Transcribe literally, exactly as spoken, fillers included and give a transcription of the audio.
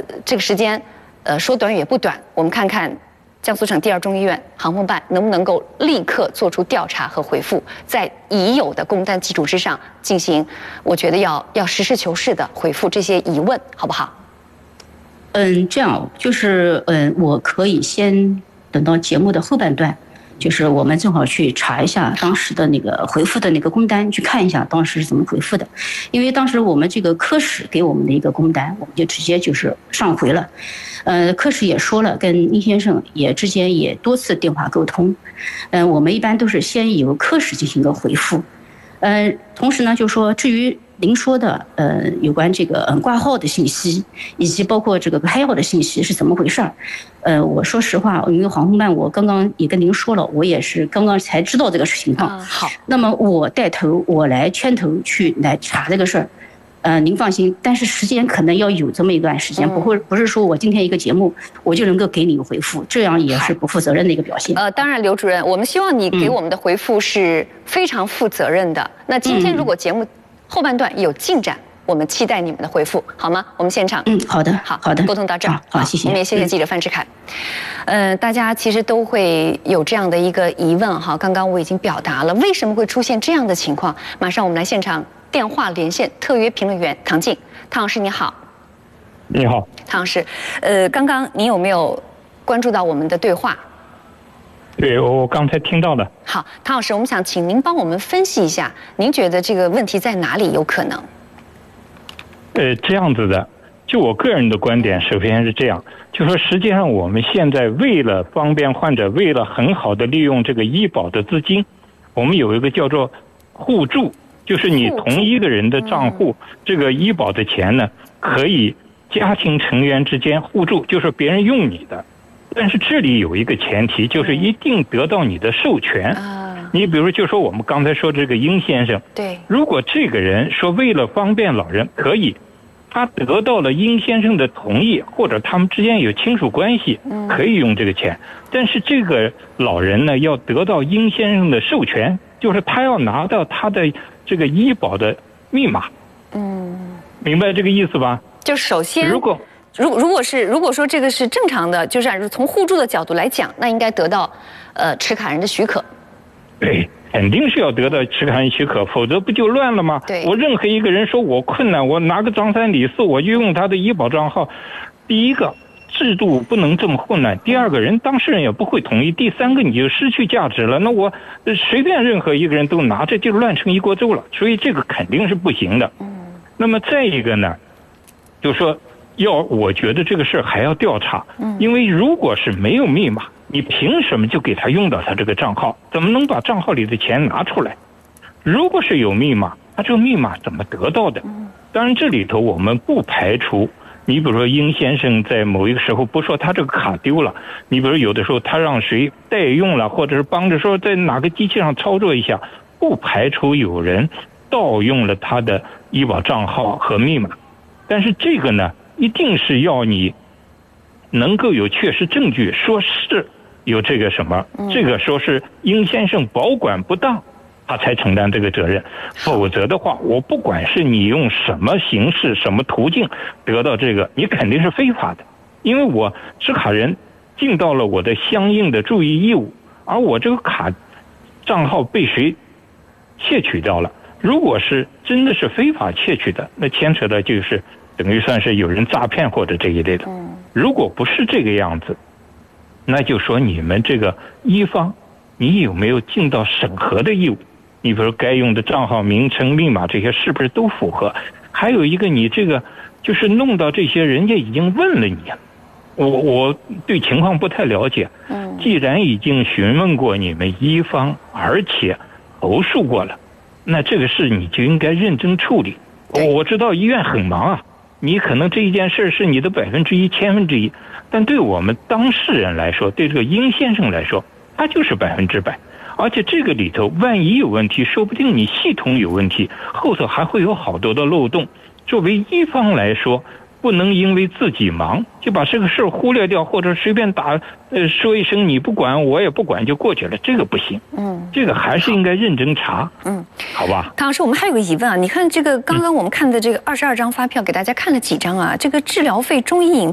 这个时间，呃，说短也不短。我们看看江苏省第二中医院航空办能不能够立刻做出调查和回复，在已有的工单基础之上进行，我觉得要要实事求是的回复这些疑问，好不好？ 嗯，这样就是嗯，我可以先等到节目的后半段。就是我们正好去查一下当时的那个回复的那个工单，去看一下当时是怎么回复的。因为当时我们这个科室给我们的一个工单，我们就直接就是上回了。呃，科室也说了，跟殷先生也之间也多次电话沟通。嗯、呃，我们一般都是先由科室进行一个回复。呃，同时呢，就说至于您说的，呃，有关这个嗯挂号的信息，以及包括这个开药的信息是怎么回事儿？呃，我说实话，因为航空办我刚刚也跟您说了，我也是刚刚才知道这个情况。 啊，好。 那么我带头，我来牵头去来查这个事儿。呃，您放心，但是时间可能要有这么一段时间，不会不是说我今天一个节目我就能够给你一个回复，这样也是不负责任的一个表现。 呃，当然，刘主任，我们希望你给我们的回复是非常负责任的。嗯、那今天如果节目后半段有进展，我们期待你们的回复，好吗？我们现场。 嗯，好的， 好， 好的， 沟通到这儿， 好，好，谢谢。 我们也谢谢记者范志凯。嗯、呃，大家其实都会有这样的一个疑问哈，刚刚我已经表达了，为什么会出现这样的情况？马上我们来现场电话连线特约评论员唐静，唐老师你好。 你好， 唐老师，呃，刚刚您有没有关注到我们的对话？ 对，我刚才听到的。 好，唐老师，我们想请您帮我们分析一下，您觉得这个问题在哪里有可能？ 呃，这样子的，就我个人的观点，首先是这样，就说实际上我们现在为了方便患者，为了很好的利用这个医保的资金，我们有一个叫做互助，就是你同一个人的账户，这个医保的钱呢，可以家庭成员之间互助，就是别人用你的。但是这里有一个前提，就是一定得到你的授权。你比如就说我们刚才说这个殷先生， 对， 如果这个人说为了方便老人，可以，他得到了殷先生的同意，或者他们之间有亲属关系，可以用这个钱。但是这个老人呢，要得到殷先生的授权，就是他要拿到他的这个医保的密码。嗯，明白这个意思吧？ 就首先， 如果如果如果是如果说这个是正常的，就是按从互助的角度来讲，那应该得到呃持卡人的许可。 对，肯定是要得到持卡人许可，否则不就乱了吗？ 对， 我任何一个人说我困难，我拿个张三李四，我就用他的医保账号。第一个，制度不能这么混乱；第二个人，当事人也不会同意；第三个，你就失去价值了。那我随便任何一个人都拿着，就乱成一锅粥了。所以这个肯定是不行的。嗯。那么再一个呢，就说要，我觉得这个事儿还要调查。嗯。因为如果是没有密码，你凭什么就给他用到他这个账号？怎么能把账号里的钱拿出来？如果是有密码，他这个密码怎么得到的？当然这里头我们不排除，你比如说殷先生在某一个时候，不说他这个卡丢了，你比如有的时候他让谁代用了，或者是帮着说在哪个机器上操作一下，不排除有人盗用了他的医保账号和密码。但是这个呢，一定是要你能够有确实证据，说是有这个什么，这个说是殷先生保管不当，他才承担这个责任。否则的话，我不管是你用什么形式、什么途径得到这个，你肯定是非法的。因为我持卡人尽到了我的相应的注意义务，而我这个卡账号被谁窃取掉了，如果是真的是非法窃取的，那牵扯的就是等于算是有人诈骗或者这一类的。如果不是这个样子，那就说你们这个一方，你有没有尽到审核的义务？你比如该用的账号名称、密码这些是不是都符合？还有一个，你这个就是弄到这些，人家已经问了你，我我对情况不太了解。嗯，既然已经询问过你们一方，而且投诉过了，那这个事你就应该认真处理。我知道医院很忙啊，你可能这一件事是你的百分之一、千分之一，但对我们当事人来说，对这个殷先生来说，他就是百分之百。而且这个里头万一有问题，说不定你系统有问题，后头还会有好多的漏洞。作为一方来说，不能因为自己忙就把这个事儿忽略掉，或者随便打呃说一声你不管我也不管就过去了，这个不行。嗯，这个还是应该认真查。嗯，好吧。 唐老师，我们还有个疑问啊，你看这个刚刚我们看的这个二十二张发票，给大家看了几张啊？这个治疗费中医饮